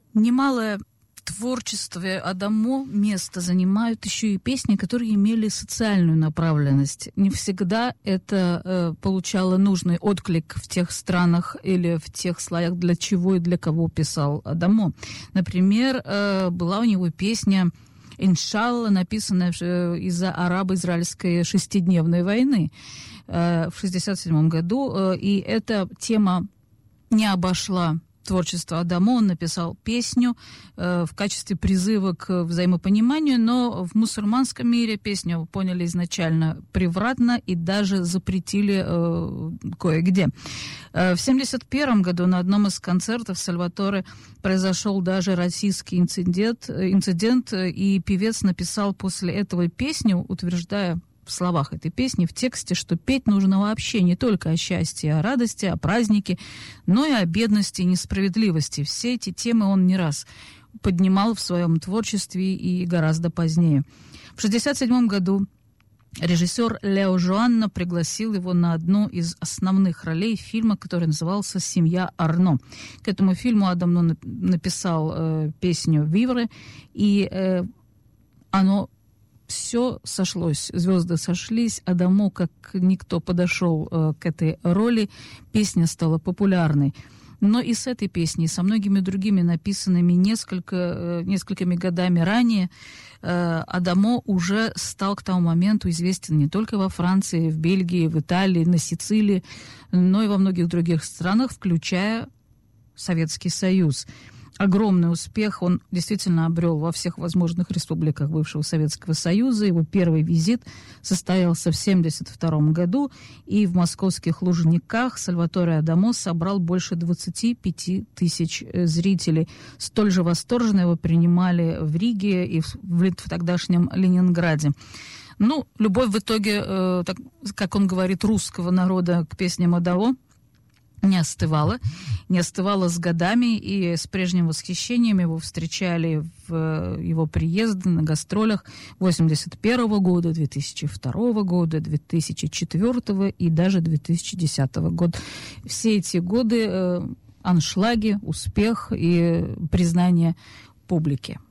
Немалое в творчестве Адамо место занимают еще и песни, которые имели социальную направленность. Не всегда это получало нужный отклик в тех странах или в тех слоях, для чего и для кого писал Адамо. Например, была у него песня «Иншалла», написанная из-за арабо-израильской шестидневной войны в 1967 году. И эта тема не обошла творчество Адамо. Он написал песню в качестве призыва к взаимопониманию, но в мусульманском мире песню поняли изначально превратно и даже запретили кое-где. В 1971 году на одном из концертов Сальваторе произошел даже российский инцидент, и певец написал после этого песню, утверждая в словах этой песни, в тексте, что петь нужно вообще не только о счастье, о радости, о празднике, но и о бедности и несправедливости. Все эти темы он не раз поднимал в своем творчестве и гораздо позднее. В 1967 году режиссер Лео Жуанна пригласил его на одну из основных ролей фильма, который назывался «Семья Арно». К этому фильму Адамо написал песню «Вивре», и оно все сошлось, звезды сошлись. Адамо, как никто, подошел к этой роли. Песня стала популярной. Но и с этой песней, и со многими другими, написанными несколькими годами ранее, Адамо уже стал к тому моменту известен не только во Франции, в Бельгии, в Италии, на Сицилии, но и во многих других странах, включая Советский Союз. Огромный успех он действительно обрел во всех возможных республиках бывшего Советского Союза. Его первый визит состоялся в 1972 году, и в московских Лужниках Сальваторе Адамо собрал больше 25 тысяч зрителей. Столь же восторженно его принимали в Риге и в тогдашнем Ленинграде. Ну, любовь в итоге, как он говорит, русского народа к песням Адамо не остывала с годами, и с прежним восхищением его встречали в его приезды на гастролях 1981 года, 2002 года, 2004 и даже 2010 года. Все эти годы аншлаги, успех и признание публики.